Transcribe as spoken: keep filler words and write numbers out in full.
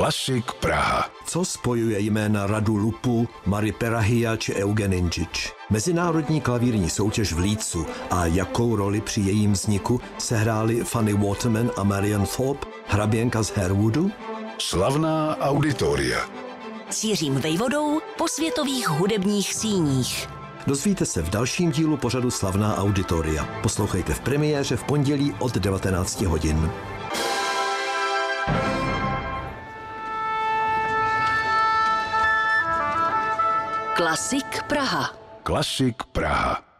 Klasik Praha. Co spojuje jména Radu Lupu, Mary Perahia či Eugen Indžič? Mezinárodní klavírní soutěž v Leedsu a jakou roli při jejím vzniku sehráli Fanny Waterman a Marian Thorpe, hraběnka z Harewoodu? Slavná auditoria. S Jiřím Vejvodou po světových hudebních síních. Dozvíte se v dalším dílu pořadu Slavná auditoria. Poslouchejte v premiéře v pondělí od devatenácti hodin. Klasik Praha. Klasik Praha.